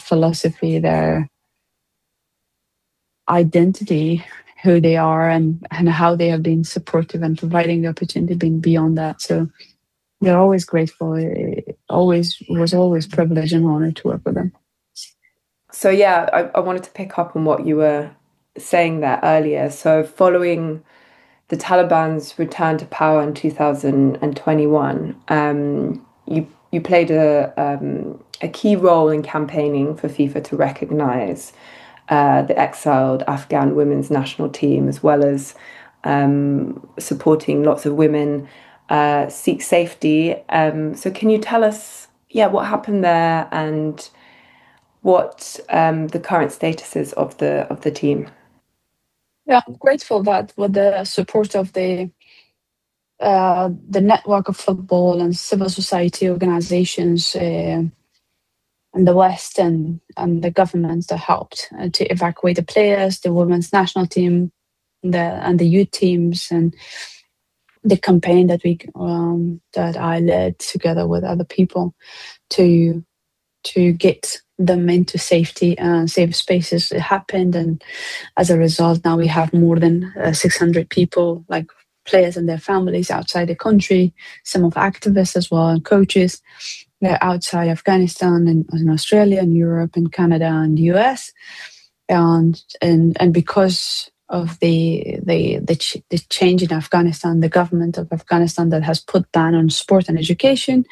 philosophy, their identity, who they are, and how they have been supportive and providing the opportunity being beyond that. So we're always grateful. It was always privilege and honor to work with them. So yeah, I wanted to pick up on what you were saying there earlier. So following the Taliban's return to power in 2021, you played a key role in campaigning for FIFA to recognise the exiled Afghan women's national team, as well as supporting lots of women seek safety. So can you tell us, yeah, what happened there and what the current status is of the team? Yeah, I'm grateful that with the support of the network of football and civil society organizations in the West and the governments that helped to evacuate the players, the women's national team, and the youth teams, and the campaign that I led together with other people to get them into safety and safe spaces. It happened, and as a result, now we have more than 600 people, like players and their families outside the country, some of activists as well, and coaches. They're outside Afghanistan and in Australia and Europe and Canada and the US. And because of the change in Afghanistan, the government of Afghanistan that has put ban on sport and education,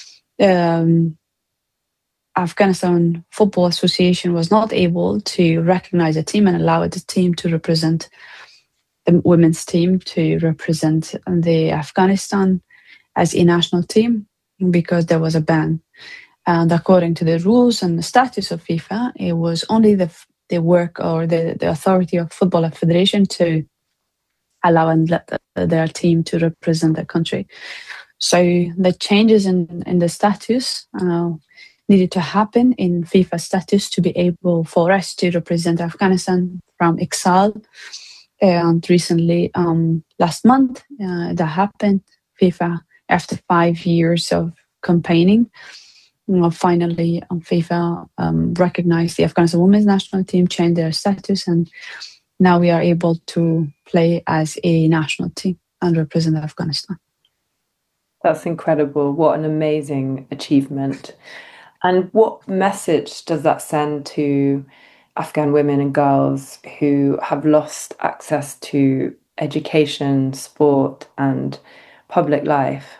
Afghanistan Football Association was not able to recognize a team and allow the team to represent the women's team to represent the Afghanistan as a national team because there was a ban. And according to the rules and the status of FIFA, it was only the work or the authority of Football Federation to allow and let their team to represent their country. So the changes in the status needed to happen in FIFA status to be able for us to represent Afghanistan from exile. And recently, last month, that happened. FIFA, after 5 years of campaigning, finally, FIFA recognized the Afghanistan women's national team, changed their status, and now we are able to play as a national team and represent Afghanistan. That's incredible. What an amazing achievement. And what message does that send to Afghan women and girls who have lost access to education, sport, and public life?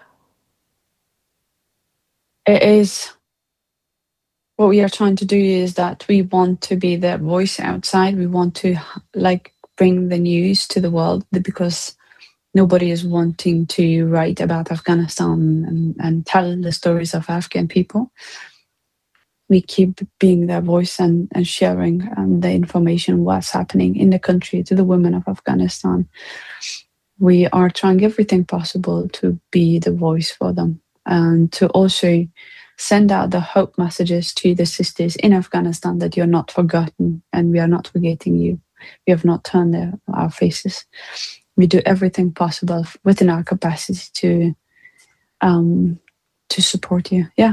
It is what we are trying to do is that we want to be the voice outside. We want to bring the news to the world because nobody is wanting to write about Afghanistan and tell the stories of Afghan people. We keep being their voice and sharing the information, what's happening in the country to the women of Afghanistan. We are trying everything possible to be the voice for them and to also send out the hope messages to the sisters in Afghanistan that you're not forgotten and we are not forgetting you. We have not turned our faces. We do everything possible within our capacity to support you. Yeah.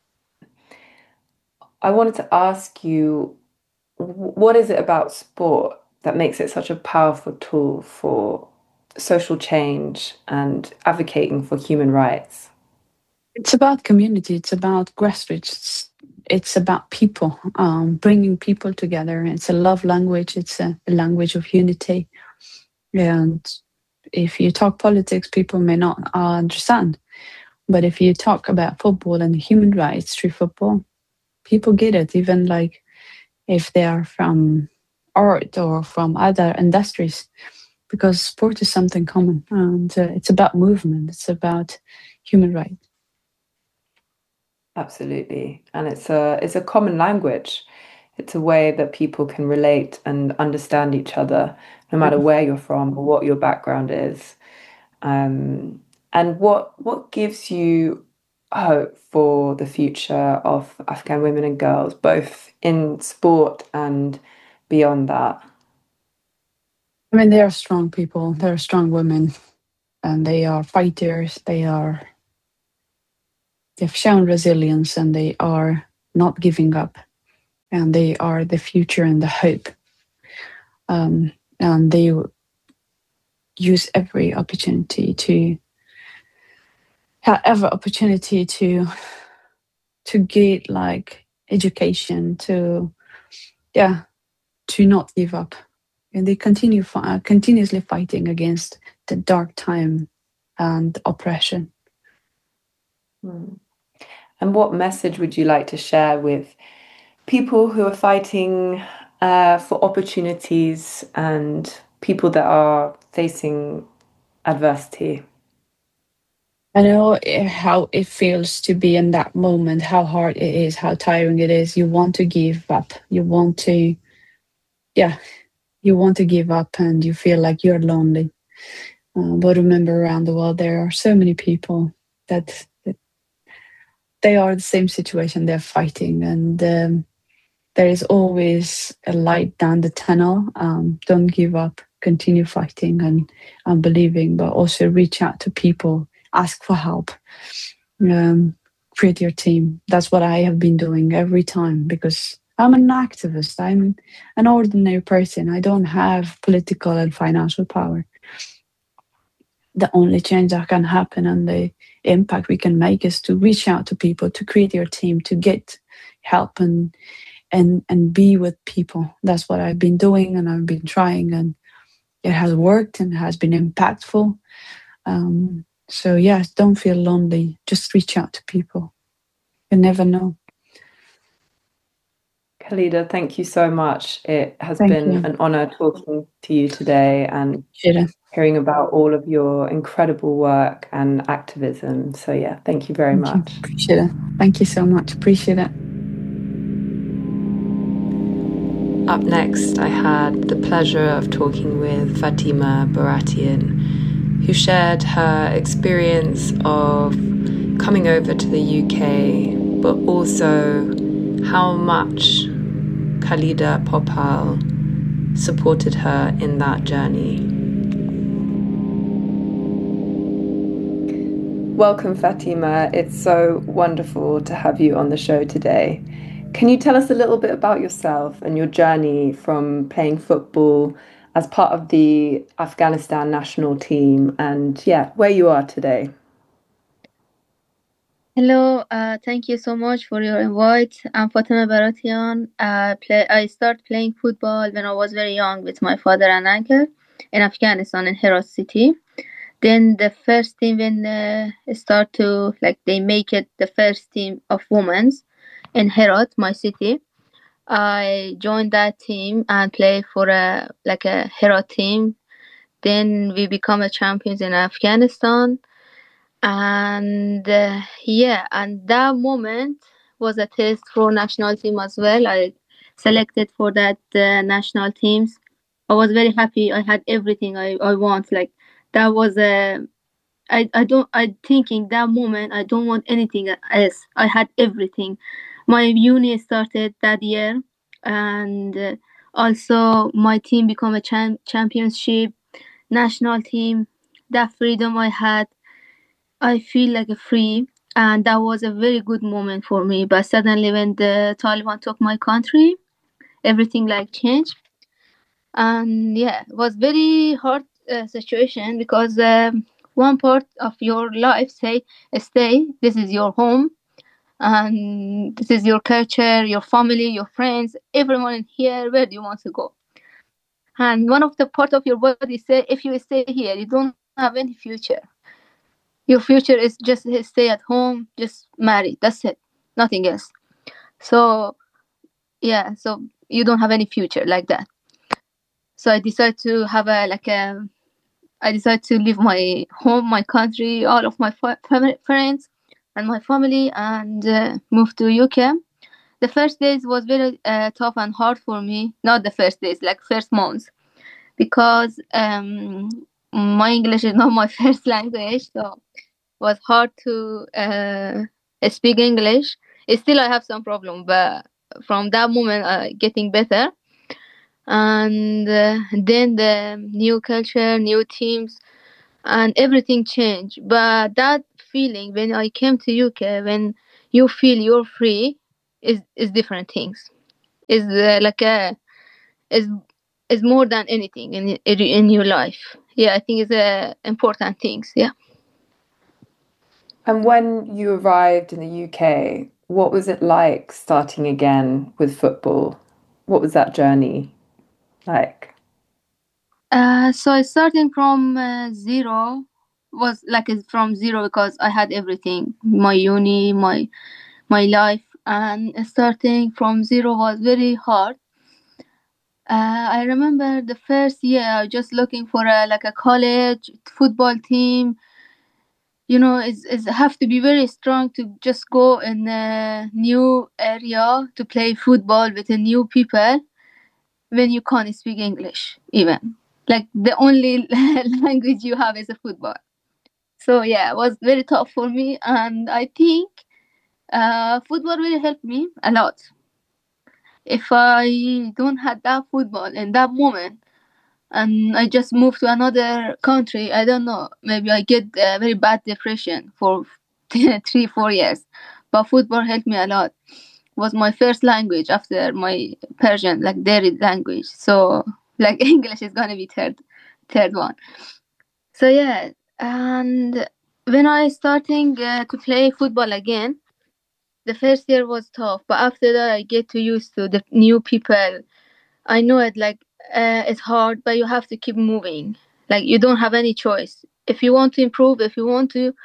I wanted to ask you, what is it about sport that makes it such a powerful tool for social change and advocating for human rights? It's about community. It's about grassroots. It's about people, bringing people together. It's a love language. It's a language of unity. And if you talk politics, people may not understand. But if you talk about football and human rights through football, people get it, even like if they are from art or from other industries, because sport is something common. And it's about movement. It's about human rights. Absolutely. And it's a common language. It's a way that people can relate and understand each other, no matter where you're from or what your background is. And what gives you hope for the future of Afghan women and girls, both in sport and beyond that? I mean, they are strong people. They're strong women, and they are fighters. They've shown resilience, and they are not giving up. and they are the future and the hope. And they use every opportunity to get like education, to not give up, and they continuously fighting against the dark time and oppression. And what message would you like to share with people who are fighting for opportunities and people that are facing adversity? I know how it feels to be in that moment, how hard it is, how tiring it is. You want to give up. You want to give up, and you feel like you're lonely. But remember, around the world, there are so many people that they are the same situation. They're fighting, and there is always a light down the tunnel. Don't give up. Continue fighting and believing, but also reach out to people. Ask for help. Create your team. That's what I have been doing every time, because I'm an activist. I'm an ordinary person. I don't have political and financial power. The only change that can happen and the impact we can make is to reach out to people, to create your team, to get help and be with people. That's what I've been doing, and I've been trying, and it has worked and has been impactful. So yes, don't feel lonely. Just reach out to people. You never know. Khalida, thank you so much. It has Thank been you. an honor talking to you today and hearing about all of your incredible work and activism. So yeah, thank you very much. Appreciate it. Thank you so much. Appreciate it. Up next, I had the pleasure of talking with Fatima Baratian, who shared her experience of coming over to the UK, but also how much Khalida Popal supported her in that journey. Welcome, Fatima. It's so wonderful to have you on the show today. Can you tell us a little bit about yourself and your journey from playing football as part of the Afghanistan national team and where you are today? Hello, thank you so much for your invite. I'm Fatima Baratian. I started playing football when I was very young with my father and uncle in Afghanistan in Herat city. Then the first team when they make it the first team of women's in Herat, my city. I joined that team and play for a Herat team. Then we become a champions in Afghanistan. And and that moment was a test for national team as well. I selected for that national teams. I was very happy. I had everything I want. Like that was I thinking that moment I don't want anything else. I had everything. My uni started that year, and also my team become a championship national team. That freedom I had, I feel like a free, and that was a very good moment for me. But suddenly, when the Taliban took my country, everything like changed, and it was very hard situation because one part of your life say, "Stay. This is your home, and this is your culture, your family, your friends, everyone in here. Where do you want to go?" And one of the part of your body say, "If you stay here, you don't have any future. Your future is just stay at home, just marry. That's it, nothing else." So so you don't have any future like that. So I decided to have I decided to leave my home, my country, all of my friends and my family, and move to UK. The first days was very tough and hard for me. Not the first days, like first months, because my English is not my first language, so was hard to speak English. Still, I have some problem, but from that moment, getting better. And then the new culture, new teams, and everything changed. But that feeling when I came to UK, when you feel you're free, is different things. is like a is is more than anything in your life. Yeah, I think it's important things. Yeah. And when you arrived in the UK, what was it like starting again with football? What was that journey like? So I starting from zero was like from zero because I had everything, my uni, my life, and starting from zero was very hard. I remember the first year I was just looking for a college football team. You know, is have to be very strong to just go in a new area to play football with a new people when you can't speak English even. Like the only language you have is a football. So yeah, it was very tough for me, and I think football really helped me a lot. If I don't had that football in that moment, and I just moved to another country, I don't know, maybe I get a very bad depression for 3 4 years. But football helped me a lot. It was my first language after my Persian, like their language. So like English is gonna be third one. So yeah, and when I starting to play football again, the first year was tough, but after that I get to used to the new people. I know it like it's hard, but you have to keep moving. Like you don't have any choice. If you want to improve, if you want to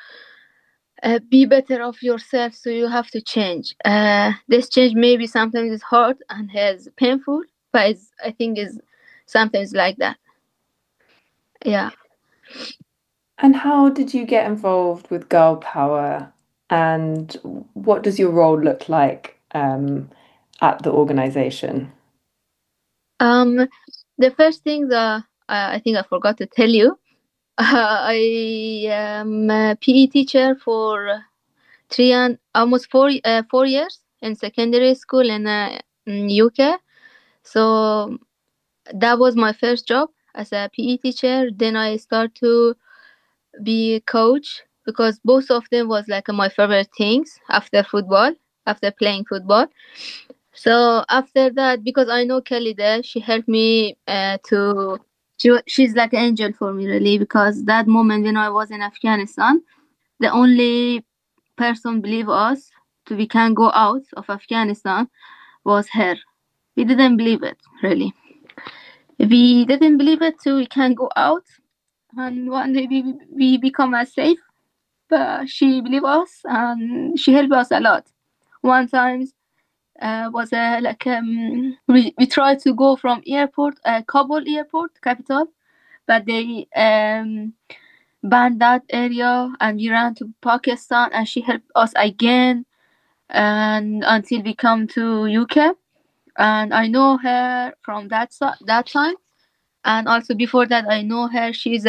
be better of yourself, so you have to change. This change maybe sometimes is hard and is painful, but I think is sometimes like that. Yeah. And how did you get involved with Girl Power? And what does your role look like at the organization? Um, the first thing that I think I forgot to tell you, I am a PE teacher for almost 4 years in secondary school in UK. So that was my first job as a PE teacher. Then I start to be a coach because both of them was like my favorite things after football, after playing football. So after that, because I know Kelly there, she helped me she's like an angel for me really, because that moment when I was in Afghanistan, the only person believe us to we can go out of Afghanistan was her. We didn't believe it really. We didn't believe it too. We can go out, and one day we become as safe. But she believed us and she helped us a lot. One time was we tried to go from airport, Kabul airport, capital, but they banned that area, and we ran to Pakistan, and she helped us again, and until we come to UK. And I know her from that time, and also before that I know her. She's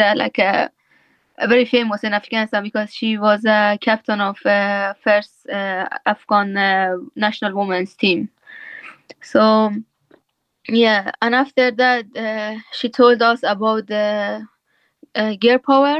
a very famous in Afghanistan because she was a captain of first Afghan national women's team. So yeah, and after that she told us about the Gear Power.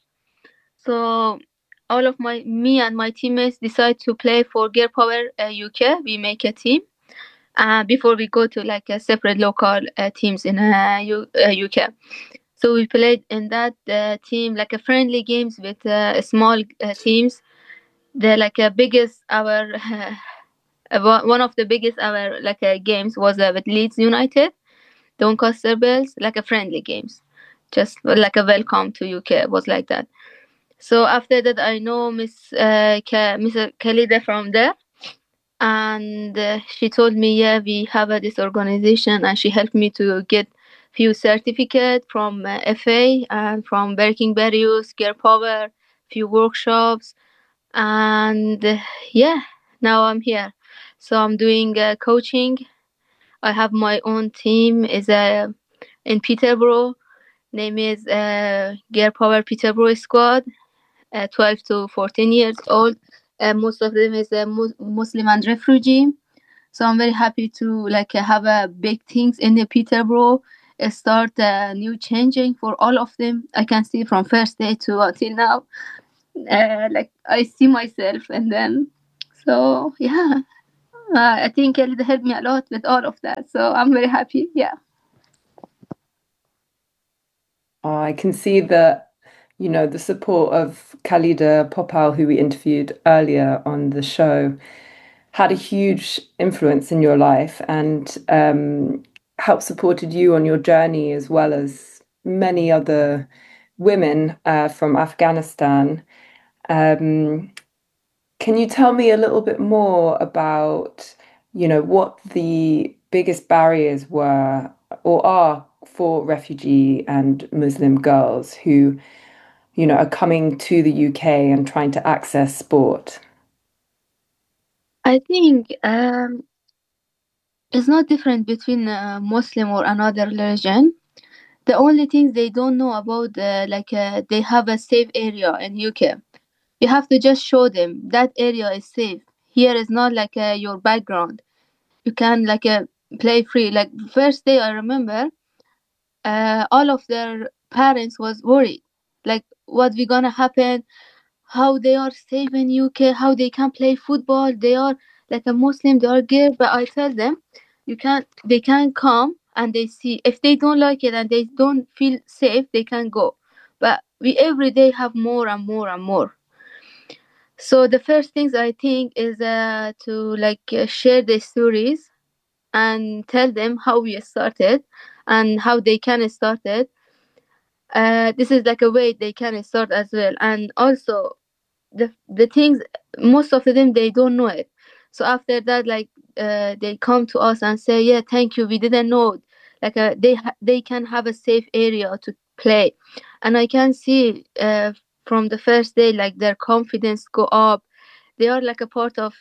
So all of me and my teammates decide to play for Gear Power UK. We make a team before we go to like a separate local teams in UK. So we played in that team like a friendly games with small teams. The like biggest our one of the biggest our like games was with Leeds United, Doncaster Bells, like a friendly games, just like a welcome to UK was like that. So after that, I know Miss Khalida from there, and she told me, yeah, we have this organization, and she helped me to get few certificate from FA and from Berking Barrios, Gear Power, few workshops, and yeah, now I'm here. So I'm doing coaching. I have my own team is in Peterborough. Name is Gear Power Peterborough Squad. 12 to 14 years old. Most of them is Muslim and refugee. So I'm very happy to like have big things in the Peterborough. Start new changing for all of them. I can see from first day to until now. Like I see myself, and then so yeah, I think Khalid helped me a lot with all of that, so I'm very happy. Yeah. I can see that, the support of Khalida Popal, who we interviewed earlier on the show, had a huge influence in your life and helped supported you on your journey as well as many other women from Afghanistan. Um, can you tell me a little bit more about, what the biggest barriers were or are for refugee and Muslim girls who, are coming to the UK and trying to access sport? I think it's not different between Muslim or another religion. The only thing they don't know about, they have a safe area in UK. You have to just show them that area is safe. Here is not like your background. You can play free. Like first day, I remember, all of their parents was worried, like what we gonna happen, how they are safe in UK, how they can play football. They are like a Muslim, they are gay. But I tell them, they can come and they see. If they don't like it and they don't feel safe, they can go. But we every day have more and more and more. So the first things I think is to share the stories and tell them how we started and how they can start it. This is like a way they can start as well. And also the things, most of them they don't know it. So after that, they come to us and say, yeah, thank you, we didn't know. They can have a safe area to play. And I can see from the first day, like their confidence go up. They are like a part of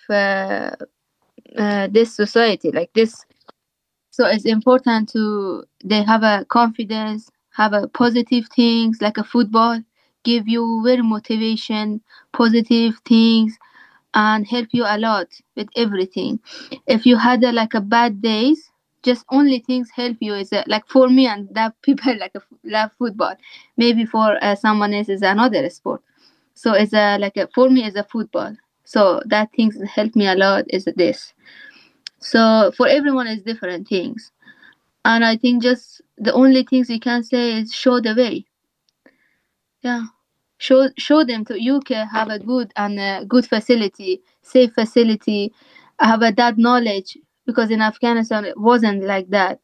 this society, like this. So it's important to they have a confidence, have a positive things like a football, give you very motivation, positive things, and help you a lot with everything. If you had a bad days, just only things help you is like for me and that people love football. Maybe for someone else is another sport. So it's for me is a football. So that things help me a lot is this. So for everyone is different things. And I think just the only things you can say is show the way. Yeah. Show them to UK have a good facility, safe facility, have a that knowledge, because in Afghanistan it wasn't like that.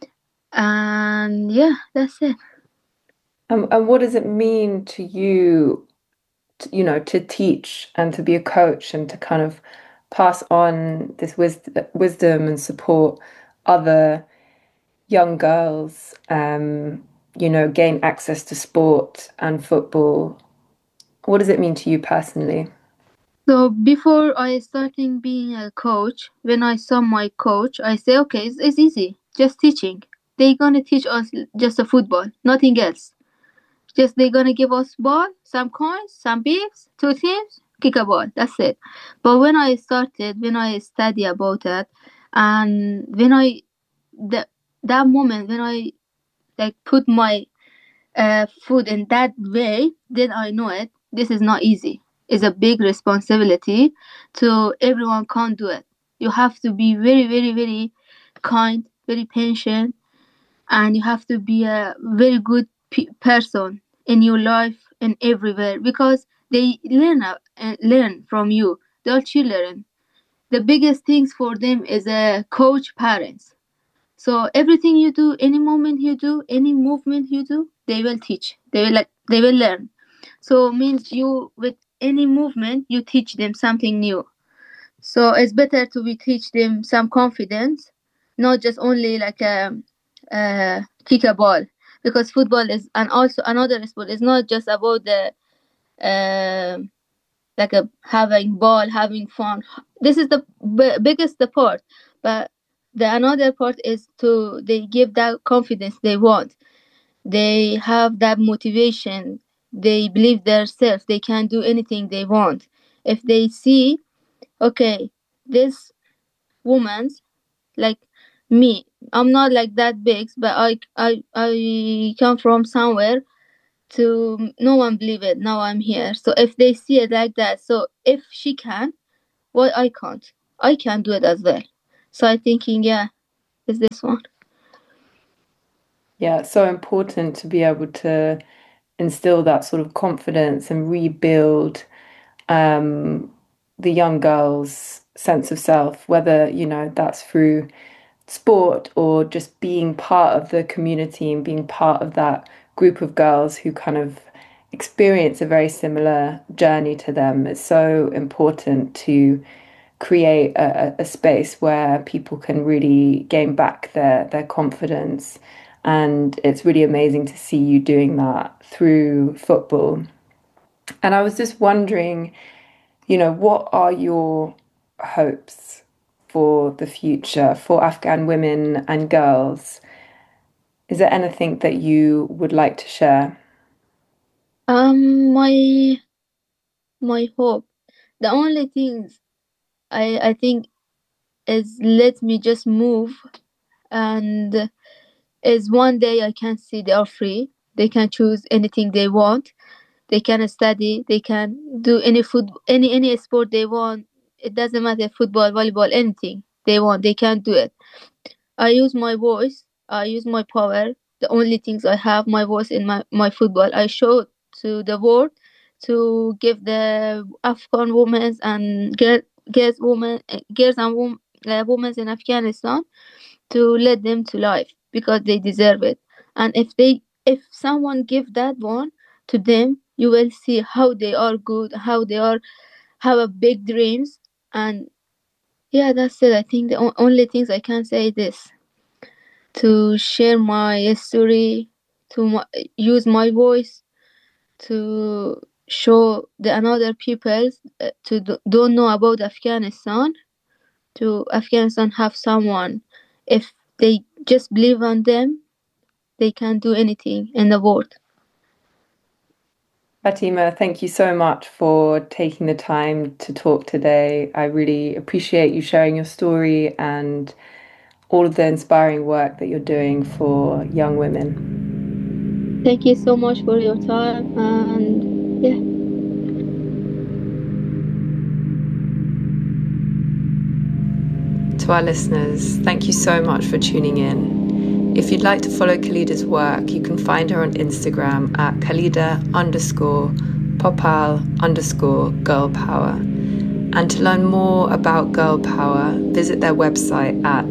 And yeah, that's it. And what does it mean to you, to teach and to be a coach and to kind of pass on this wisdom and support other young girls, gain access to sport and football? What does it mean to you personally? So before I starting being a coach, when I saw my coach, I say, okay, it's easy, just teaching. They gonna teach us just a football, nothing else. Just they gonna give us ball, some coins, some beeps, two teams, kick a ball. That's it. But when I study about it, and the, that moment when I put my food in that way, then I know it. This is not easy. It's a big responsibility. To everyone can't do it. You have to be very, very, very kind, very patient, and you have to be a very good person in your life and everywhere, because they learn from you. They are children. The biggest things for them is a coach parents. So everything you do, any moment you do, any movement you do, they will teach. They will learn. So means you with any movement you teach them something new. So it's better to be teach them some confidence, not just only kick a ball, because football is, and also another sport is not just about the uh, having ball, having fun. This is the biggest part, but the another part is to they give that confidence they want. They have that motivation. They believe themselves. They can do anything they want. If they see, okay, this woman's like me. I'm not like that big, but I come from somewhere to no one believe it. Now I'm here. So if they see it like that, so if she can, why I can't? I can do it as well. So I'm thinking, yeah, it's this one. Yeah, it's so important to be able to instill that sort of confidence and rebuild the young girls' sense of self, whether, you know, that's through sport or just being part of the community and being part of that group of girls who kind of experience a very similar journey to them. It's so important to create a space where people can really gain back their confidence. And it's really amazing to see you doing that through football. And I was just wondering, you know, what are your hopes for the future for Afghan women and girls? Is there anything that you would like to share? My hope. The only things I think is let me just move, and is one day I can see they are free. They can choose anything they want. They can study. They can do any sport they want. It doesn't matter, football, volleyball, anything they want. They can do it. I use my voice. I use my power. The only things I have, my voice in my football. I show to the world to give the Afghan women and girls and women in Afghanistan to let them to life because they deserve it. And if someone give that one to them, you will see how they are good, how they are have a big dreams. And yeah, that's it. I think the only things I can say this to share my story, to use my voice to show the another people to don't know about Afghanistan, to Afghanistan have someone, if they just believe on them, they can do anything in the world. Fatima, thank you so much for taking the time to talk today. I really appreciate you sharing your story and all of the inspiring work that you're doing for young women. Thank you so much for your time, and yeah. To our listeners, thank you so much for tuning in. If you'd like to follow Khalida's work, you can find her on Instagram at Khalida_Popal_girl power. And to learn more about Girl Power, visit their website at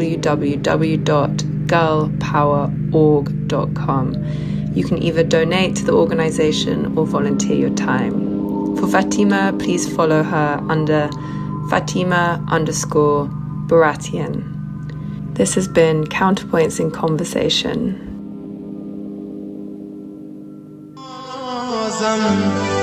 www.girlpowerorg.com. You can either donate to the organization or volunteer your time. For Fatima, please follow her under Fatima_Baratian. This has been Counterpoints in Conversation.